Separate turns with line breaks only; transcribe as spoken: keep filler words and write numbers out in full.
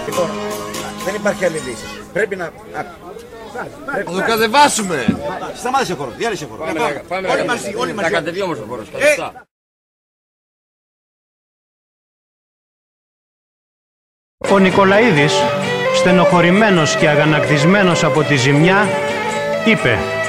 Λοιπόν, δεν υπάρχει άλλη λύση. Πρέπει να...
Θα το κατεβάσουμε.
Σταμάτησε ο χώρος, διάλυσε ο χώρος. Όλοι μαζί, όλοι μαζί.
Θα κατεβεί όμως ο χώρος.
Ο Νικολαίδης, στενοχωρημένος και αγανακτισμένος από τη ζημιά, είπε